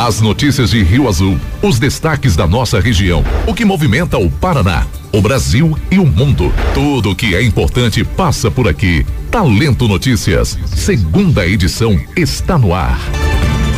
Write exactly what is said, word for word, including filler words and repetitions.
As notícias de Rio Azul, os destaques da nossa região, o que movimenta o Paraná, o Brasil e o mundo. Tudo o que é importante passa por aqui. Talento Notícias, segunda edição está no ar.